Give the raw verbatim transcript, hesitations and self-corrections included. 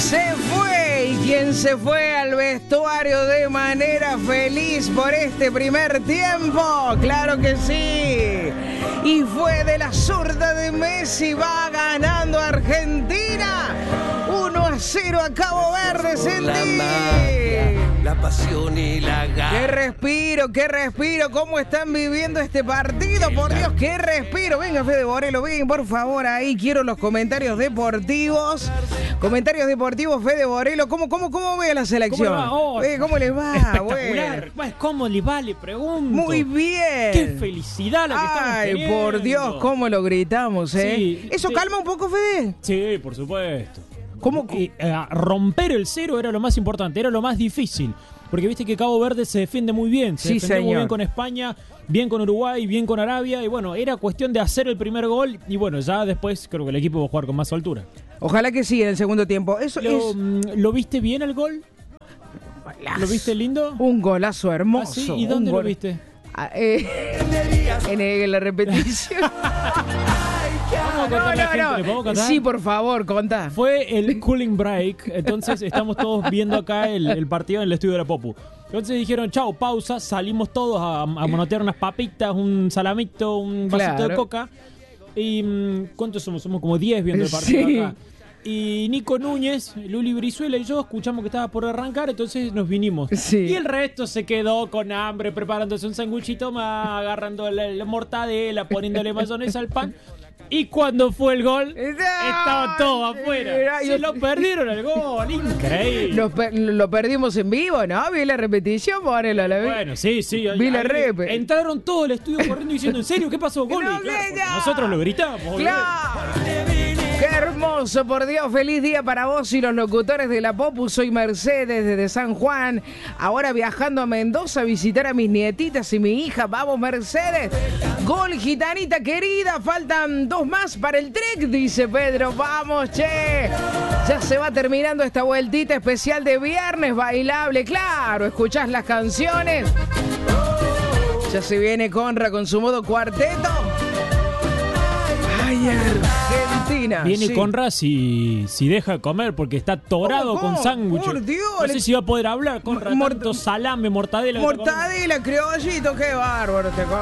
Se fue, y quien se fue al vestuario de manera feliz por este primer tiempo, claro que sí. Y fue de la zurda de Messi, va ganando Argentina. uno a cero a Cabo Verde, Cindy. La pasión y la gana. Qué respiro, qué respiro. ¿Cómo están viviendo este partido? Por Dios, qué respiro. Venga, Fede Borelo, ven, por favor, ahí quiero los comentarios deportivos. Comentarios deportivos, Fede Borelo. ¿Cómo, cómo, cómo ve la selección? ¿Cómo le va? Oh, eh, ¿Cómo les va? espectacular. Bueno. ¿Cómo le va? Le pregunto. Muy bien. Qué felicidad la que estamos Ay, teniendo. por Dios, cómo lo gritamos, ¿eh? Sí, ¿Eso sí. calma un poco, Fede? Sí, por supuesto. ¿Cómo? Y, eh, romper el cero era lo más importante, era lo más difícil. Porque viste que Cabo Verde se defiende muy bien. Se Sí, defendió muy señor. bien con España, bien con Uruguay, bien con Arabia. Y bueno, era cuestión de hacer el primer gol. Y bueno, ya después creo que el equipo va a jugar con más altura. Ojalá que sí en el segundo tiempo. Eso ¿Lo, es mm, ¿lo viste bien el gol? ¿Lo viste lindo? un golazo hermoso. ¿Ah, sí? ¿Y un dónde lo gol- viste? Ah, eh, en, el- en la repetición. Vamos a contarle a la gente, ¿le podemos contar? Sí, por favor, contá. Fue el cooling break, entonces estamos todos viendo acá el, el partido en el estudio de la Popu. Entonces dijeron, chao, pausa, salimos todos a, a manotear unas papitas, un salamito, un vasito Claro. de coca. Y mm, ¿cuántos somos? Somos como diez viendo el partido Sí. acá. Y Nico Núñez, Luli Brizuela y yo escuchamos que estaba por arrancar, entonces nos vinimos. Sí. Y el resto se quedó con hambre, preparándose un sanguchito más, agarrando la, la mortadela, poniéndole mayonesa al pan. Y cuando fue el gol, estaba todo afuera. Se lo perdieron el gol, increíble. Lo, per- lo perdimos en vivo, ¿no? Vi la repetición, Borelo, la vi. Bueno, sí, sí. Vi la ahí repe. Entraron todo el estudio corriendo diciendo, ¿en serio? ¿Qué pasó? Gol. No, Y claro, que porque ya. nosotros lo gritamos. boludo. ¡Claro! ¡Qué hermoso, por Dios! Feliz día para vos y los locutores de la Popu. Soy Mercedes desde San Juan. Ahora viajando a Mendoza a visitar a mis nietitas y mi hija. ¡Vamos, Mercedes! Gol, gitanita querida. Faltan dos más para el trek, dice Pedro. ¡Vamos, che! Ya se va terminando esta vueltita especial de viernes bailable. ¡Claro! ¿Escuchás las canciones? Ya se viene Conra con su modo cuarteto. ¡Ay, Argentina! Viene Sí. Conra si, si deja de comer porque está torado ¿Cómo, con cómo? sándwiches. Por Dios, No le- sé si va a poder hablar, Conra. Mort- Tanto salame, mortadela. que está comiendo. Mortadela, criollito, qué bárbaro este